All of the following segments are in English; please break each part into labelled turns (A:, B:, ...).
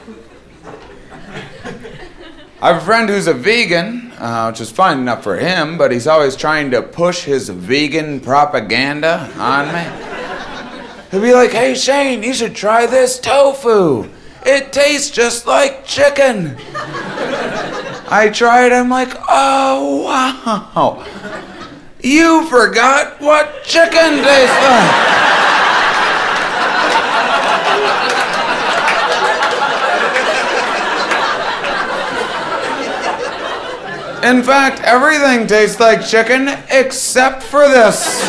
A: I have a friend who's a vegan, which is fine enough for him, but he's always trying to push his vegan propaganda on me. He'll be like, "Hey Shane, you should try this tofu. It tastes just like chicken." I tried, I'm like, "Oh wow. You forgot what chicken tastes like." In fact, everything tastes like chicken except for this.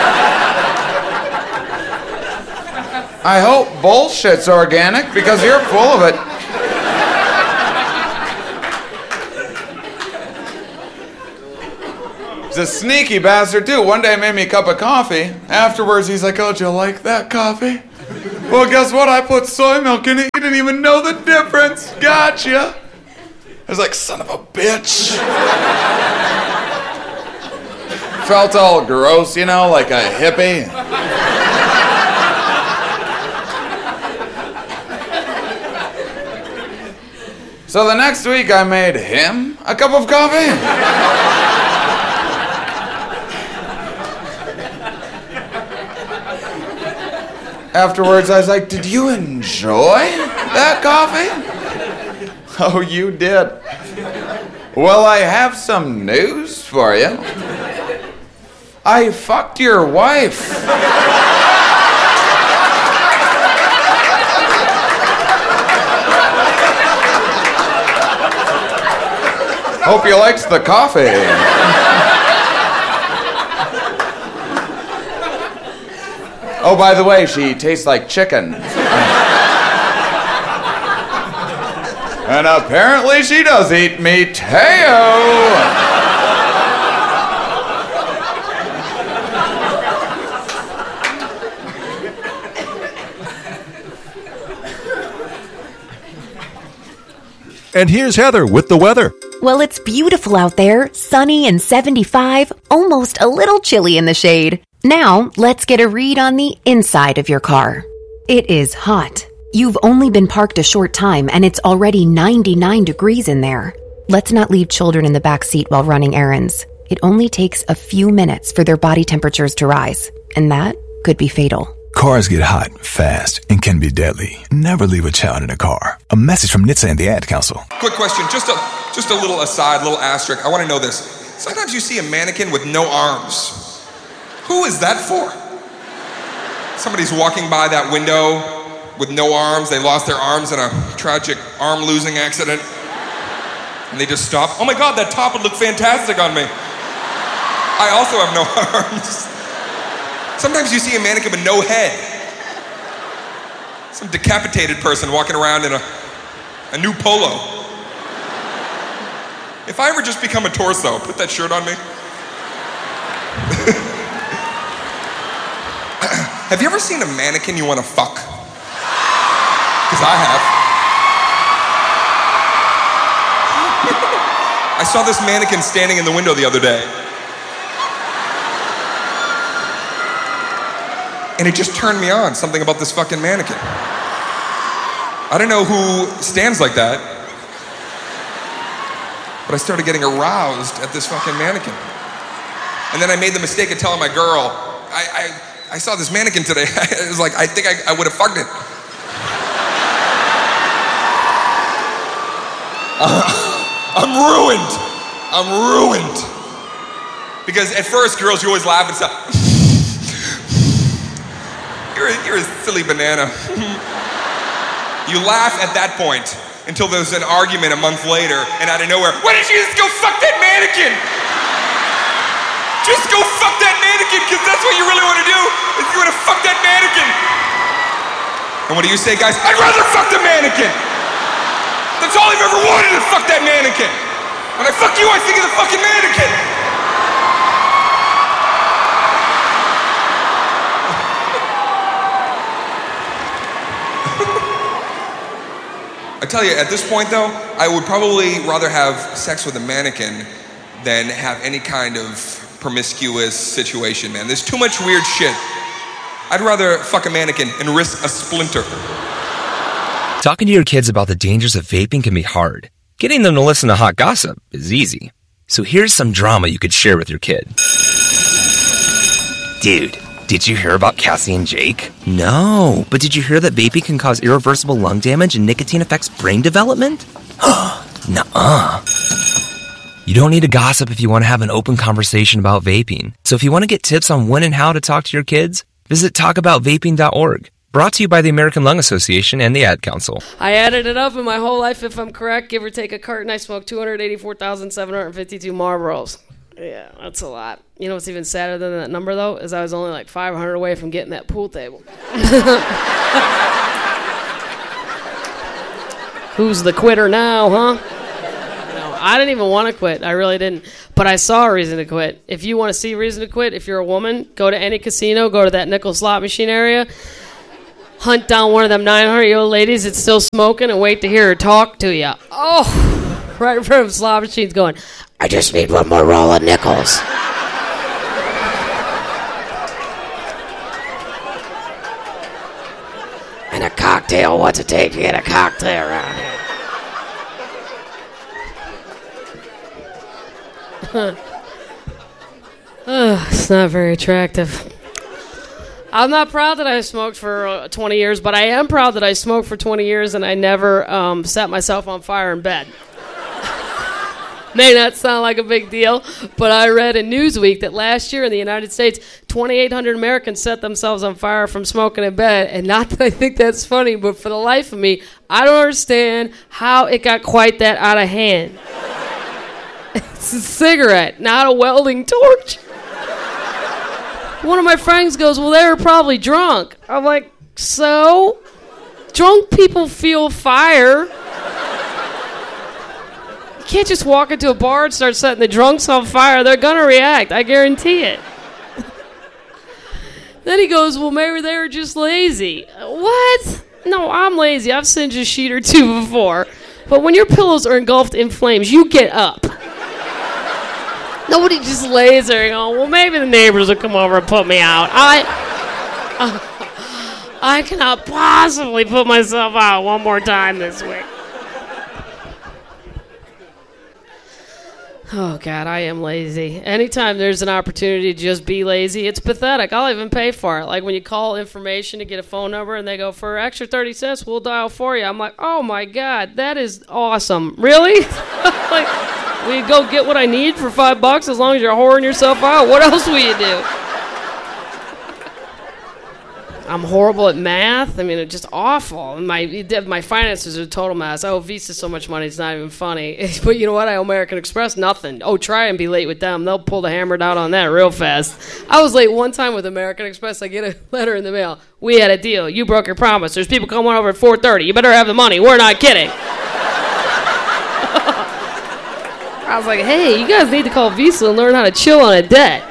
A: I hope bullshit's organic because you're full of it. He's a sneaky bastard too. One day he made me a cup of coffee. Afterwards he's like, "Oh, do you like that coffee?" "Well, guess what? I put soy milk in it. You didn't even know the difference. Gotcha." I was like, "Son of a bitch." Felt all gross, you know, like a hippie. So the next week I made him a cup of coffee. Afterwards I was like, "Did you enjoy that coffee?" "Oh, you did. Well, I have some news for you. I fucked your wife." Hope you liked the coffee. Oh, by the way, she tastes like chicken. And apparently she does eat meat. Hey-o!
B: And here's Heather with the weather.
C: Well, it's beautiful out there, sunny and 75, almost a little chilly in the shade. Now, let's get a read on the inside of your car. It is hot. You've only been parked a short time and it's already 99 degrees in there. Let's not leave children in the back seat while running errands. It only takes a few minutes for their body temperatures to rise, and that could be fatal.
D: Cars get hot fast and can be deadly. Never leave a child in a car. A message from NHTSA and the Ad Council.
E: Quick question, just a little aside, little asterisk. I want to know this. Sometimes you see a mannequin with no arms. Who is that for? Somebody's walking by that window with no arms. They lost their arms in a tragic arm-losing accident. And they just stop. "Oh my God, that top would look fantastic on me. I also have no arms." Sometimes you see a mannequin with no head. Some decapitated person walking around in a new polo. If I ever just become a torso, put that shirt on me. Have you ever seen a mannequin you want to fuck? Because I have. I saw this mannequin standing in the window the other day. And it just turned me on, something about this fucking mannequin. I don't know who stands like that, but I started getting aroused at this fucking mannequin. And then I made the mistake of telling my girl, I saw this mannequin today. It was like, I think I would have fucked it. I'm ruined. Because at first, girls, you always laugh and stuff. You're a silly banana. You laugh at that point until there's an argument a month later, and out of nowhere, why didn't you just go fuck that mannequin? Just go fuck that mannequin, because that's what you really want to do, is you want to fuck that mannequin. And what do you say, guys? I'd rather fuck the mannequin. That's all I've ever wanted, is fuck that mannequin. When I fuck you, I think of the fucking mannequin. I tell you, at this point though, I would probably rather have sex with a mannequin than have any kind of promiscuous situation, man. There's too much weird shit. I'd rather fuck a mannequin and risk a splinter.
F: Talking to your kids about the dangers of vaping can be hard. Getting them to listen to hot gossip is easy. So here's some drama you could share with your kid. Dude, did you hear about Cassie and Jake? No, but did you hear that vaping can cause irreversible lung damage and nicotine affects brain development? Nuh-uh. You don't need to gossip if you want to have an open conversation about vaping. So if you want to get tips on when and how to talk to your kids, visit talkaboutvaping.org. Brought to you by the American Lung Association and the Ad Council.
G: I added it up in my whole life, if I'm correct, give or take a carton, I smoked 284,752 Marlboros. Yeah, that's a lot. You know what's even sadder than that number, though, is I was only like 500 away from getting that pool table. Who's the quitter now, huh? No, I didn't even want to quit. I really didn't. But I saw a reason to quit. If you want to see a reason to quit, if you're a woman, go to any casino, go to that nickel slot machine area, hunt down one of them 900-year-old ladies that's still smoking and wait to hear her talk to you. Oh, right in front of slot machines going, I just need one more roll of nickels. And a cocktail. What's it take to get a cocktail around here? It's not very attractive. I'm not proud that I smoked for 20 years, but I am proud that I smoked for 20 years and I never set myself on fire in bed. May not sound like a big deal, but I read in Newsweek that last year in the United States, 2,800 Americans set themselves on fire from smoking in bed. And not that I think that's funny, but for the life of me, I don't understand how it got quite that out of hand. It's a cigarette, not a welding torch. One of my friends goes, well, they were probably drunk. I'm like, so? Drunk people feel fire. You can't just walk into a bar and start setting the drunks on fire. They're going to react. I guarantee it. Then he goes, well, maybe they were just lazy. What? No, I'm lazy. I've singed a sheet or two before. But when your pillows are engulfed in flames, you get up. Nobody just lays there going, well, maybe the neighbors will come over and put me out. I cannot possibly put myself out one more time this week. Oh, God, I am lazy. Anytime there's an opportunity to just be lazy, it's pathetic. I'll even pay for it. Like when you call information to get a phone number and they go, for extra 30 cents, we'll dial for you. I'm like, oh, my God, that is awesome. Really? Like, will you go get what I need for $5 as long as you're whoring yourself out? What else will you do? I'm horrible at math. I mean, it's just awful. My finances are a total mess. I owe Visa so much money, it's not even funny. But you know what? I owe American Express nothing. Oh, try and be late with them. They'll pull the hammer down on that real fast. I was late one time with American Express. I get a letter in the mail. We had a deal. You broke your promise. There's people coming over at 4:30. You better have the money. We're not kidding. I was like, hey, you guys need to call Visa and learn how to chill on a debt.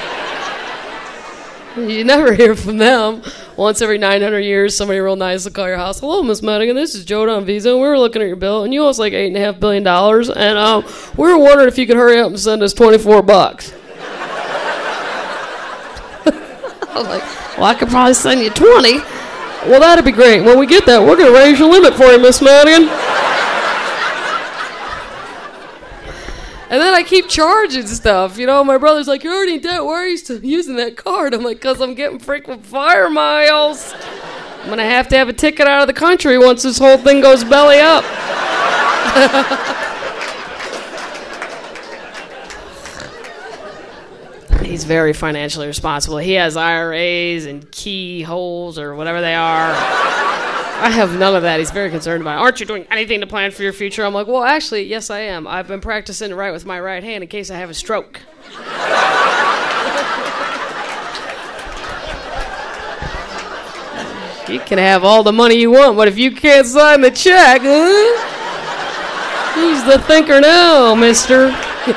G: You never hear from them. Once every 900 years, somebody real nice will call your house. Hello, Miss Madigan. This is Joe on Visa. We were looking at your bill, and you owe us like $8.5 billion. And we were wondering if you could hurry up and send us $24. I was like, well, I could probably send you 20. Well, that'd be great. When we get that, we're going to raise your limit for you, Miss Madigan. And then I keep charging stuff. You know, my brother's like, you're already in debt. Why are you still using that card? I'm like, because I'm getting frequent fire miles. I'm going to have a ticket out of the country once this whole thing goes belly up. He's very financially responsible. He has IRAs and keyholes or whatever they are. I have none of that. He's very concerned about it. Aren't you doing anything to plan for your future? I'm like, well, actually, yes, I am. I've been practicing to write with my right hand in case I have a stroke. You can have all the money you want, but if you can't sign the check, who's the thinker now, mister?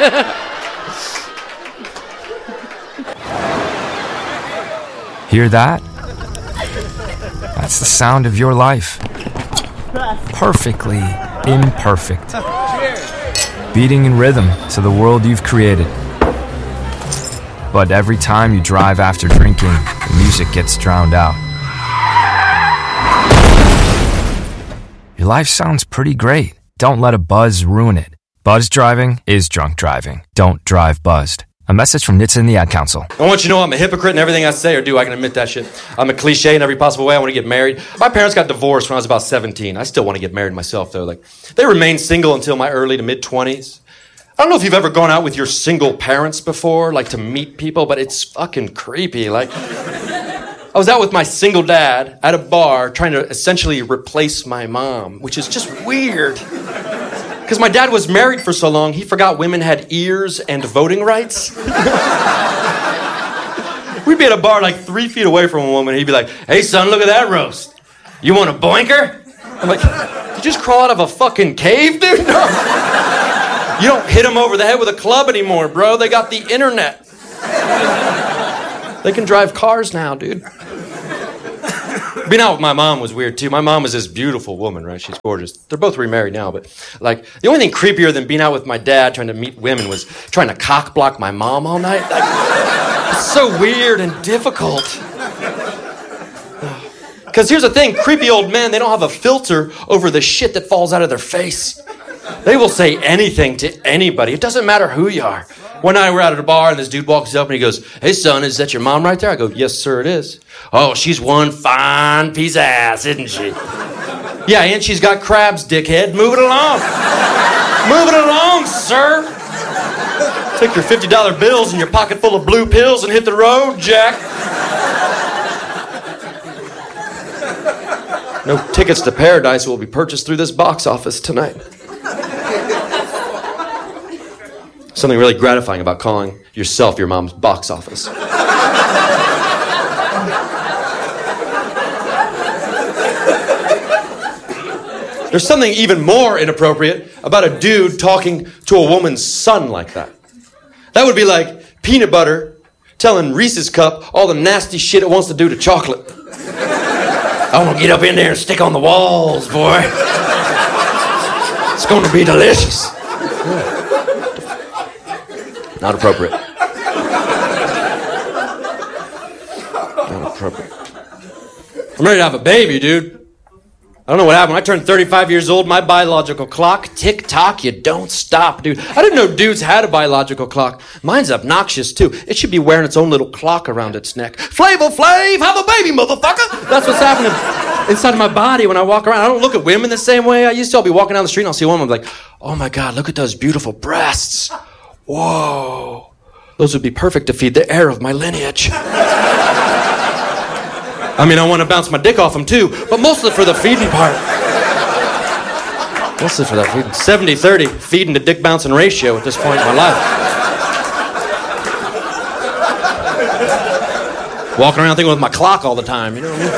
F: Hear that? That's the sound of your life. Perfectly imperfect. Beating in rhythm to the world you've created. But every time you drive after drinking, the music gets drowned out.
H: Your life sounds pretty great. Don't let a buzz ruin it. Buzz driving is drunk driving. Don't drive buzzed. A message from NHTSA and the Ad Council.
I: I want you to know I'm a hypocrite in everything I say or do. I can admit that shit. I'm a cliche in every possible way. I want to get married. My parents got divorced when I was about 17. I still want to get married myself, though. They remained single until my early to mid-20s. I don't know if you've ever gone out with your single parents before, to meet people, but it's fucking creepy. I was out with my single dad at a bar trying to essentially replace my mom, which is just weird. Because my dad was married for so long, he forgot women had ears and voting rights. We'd be at a bar 3 feet away from a woman, and he'd be like, "Hey, son, look at that roast. You want a boinker?" I'm like, "Did you just crawl out of a fucking cave, dude?" No. You don't hit them over the head with a club anymore, bro. They got the internet. They can drive cars now, dude. Being out with my mom was weird, too. My mom is this beautiful woman, right? She's gorgeous. They're both remarried now, but, the only thing creepier than being out with my dad trying to meet women was trying to cock block my mom all night. It's so weird and difficult. Because here's the thing, creepy old men, they don't have a filter over the shit that falls out of their face. They will say anything to anybody. It doesn't matter who you are. One night we're out at a bar and this dude walks up and he goes, "Hey son, is that your mom right there?" I go, "Yes sir, it is." "Oh, she's one fine piece of ass, isn't she?" "Yeah, and she's got crabs, dickhead. Move it along. Move it along, sir. Take your $50 bills and your pocket full of blue pills and hit the road, Jack." No tickets to paradise will be purchased through this box office tonight. Something really gratifying about calling yourself your mom's box office. There's something even more inappropriate about a dude talking to a woman's son like that. That would be like peanut butter telling Reese's Cup all the nasty shit it wants to do to chocolate. "I want to get up in there and stick on the walls, boy. It's going to be delicious." Not appropriate. Not appropriate. I'm ready to have a baby, dude. I don't know what happened. When I turned 35 years old, my biological clock, tick-tock, you don't stop, dude. I didn't know dudes had a biological clock. Mine's obnoxious, too. It should be wearing its own little clock around its neck. Flavor Flav, have a baby, motherfucker! That's what's happening inside of my body when I walk around. I don't look at women the same way I used to. I'll be walking down the street and I'll see a woman, I'm like, "Oh my God, look at those beautiful breasts. Whoa. Those would be perfect to feed the heir of my lineage." I mean, I want to bounce my dick off them too, but mostly for the feeding part. Mostly for that feeding. 70-30 feeding to dick bouncing ratio at this point in my life. Walking around thinking with my clock all the time, you know what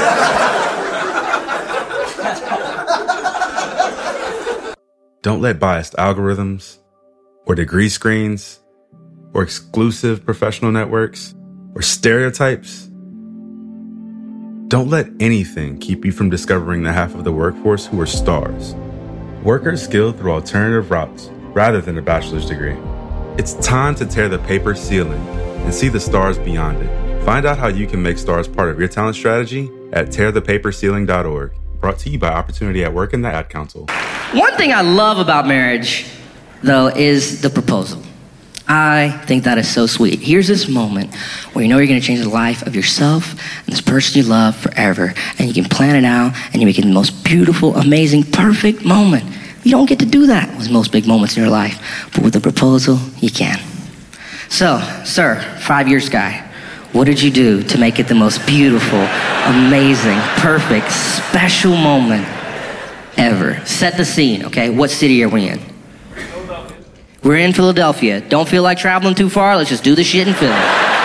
I: I mean?
J: Don't let biased algorithms or degree screens or exclusive professional networks or stereotypes. Don't let anything keep you from discovering the half of the workforce who are stars. Workers skilled through alternative routes rather than a bachelor's degree. It's time to tear the paper ceiling and see the stars beyond it. Find out how you can make stars part of your talent strategy at tearthepaperceiling.org. Brought to you by Opportunity at Work and the Ad Council.
K: One thing I love about marriage, though, is the proposal. I think that is so sweet. Here's this moment where you know you're going to change the life of yourself and this person you love forever, and you can plan it out, and you make it the most beautiful, amazing, perfect moment. You don't get to do that with most big moments in your life, but with a proposal, you can. So, sir, 5-year guy, what did you do to make it the most beautiful, amazing, perfect, special moment ever? Set the scene, okay? What city are we in? We're in Philadelphia. Don't feel like traveling too far? Let's just do the shit in Philly.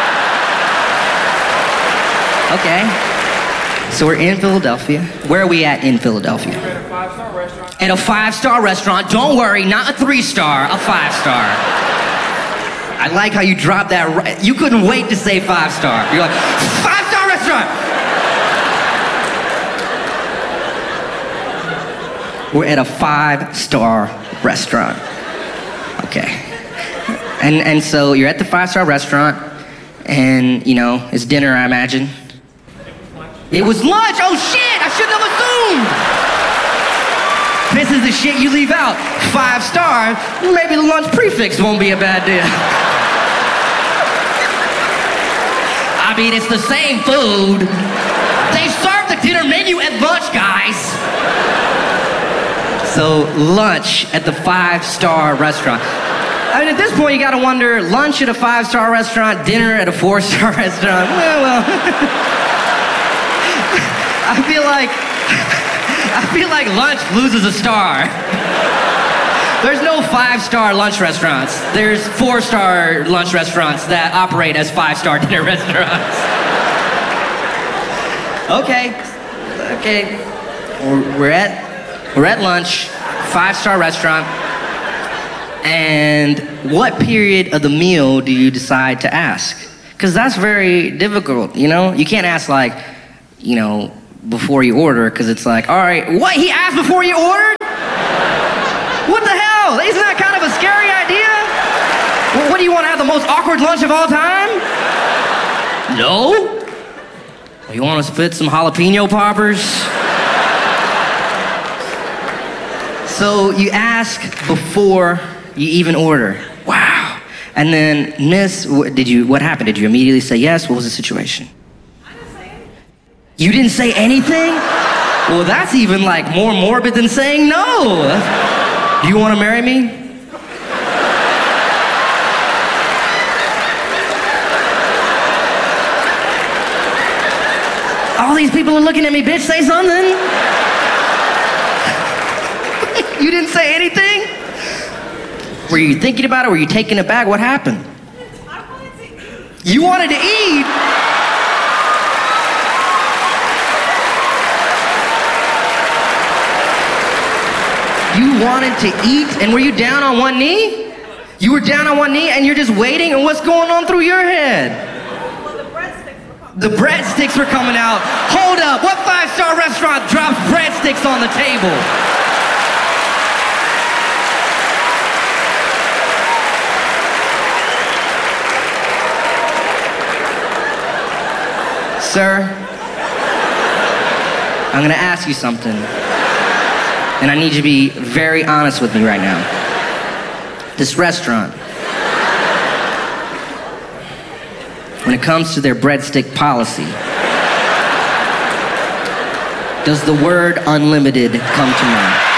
K: Okay. So we're in Philadelphia. Where are we at in Philadelphia?
L: We're at a 5-star restaurant.
K: At a 5-star restaurant. Don't worry, not a 3-star, a 5-star. I like how you dropped that right. You couldn't wait to say 5-star. You're like, 5-star restaurant! We're at a 5-star restaurant. Okay. And so you're at the 5-star restaurant, and, you know, it's dinner, I imagine. It was lunch! Oh, shit! I shouldn't have assumed! This is the shit you leave out. 5 star, maybe the lunch prefix won't be a bad deal. I mean, it's the same food. They serve the dinner menu at lunch, guys. So, lunch at the 5-star restaurant. I mean, at this point, you gotta wonder, lunch at a 5-star restaurant, dinner at a 4-star restaurant. Well. I feel like lunch loses a star. There's no 5-star lunch restaurants. There's 4-star lunch restaurants that operate as 5-star dinner restaurants. Okay. We're at lunch, 5-star restaurant. And what period of the meal do you decide to ask? Because that's very difficult, you know? You can't ask like, you know, before you order, because it's like, all right, what? He asked before you ordered? What the hell? Isn't that kind of a scary idea? Well, what do you want to have, the most awkward lunch of all time? No? Well, you want to spit some jalapeno poppers? So you ask before you even order. Wow. And then, Miss, what happened? Did you immediately say yes? What was the situation? You didn't say anything? Well, that's even like more morbid than saying no. Do you want to marry me? All these people are looking at me, bitch, say something. You didn't say anything? Were you thinking about it? Were you taking it back? What happened? I wanted to eat. You wanted to eat? You wanted to eat, and were you down on one knee? You were down on one knee, and you're just waiting, and what's going on through your head? Well, the breadsticks were coming out. Hold up, what 5-star restaurant drops breadsticks on the table? Sir, I'm gonna ask you something. And I need you to be very honest with me right now. This restaurant, when it comes to their breadstick policy, does the word unlimited come to mind?